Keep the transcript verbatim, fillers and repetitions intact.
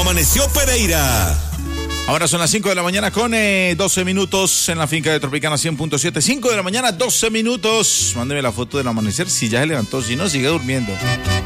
Amaneció Pereira. Ahora son las cinco de la mañana con eh, doce minutos en la finca de Tropicana cien punto siete. cinco de la mañana, doce minutos. Mándeme la foto del amanecer si ya se levantó, si no, sigue durmiendo.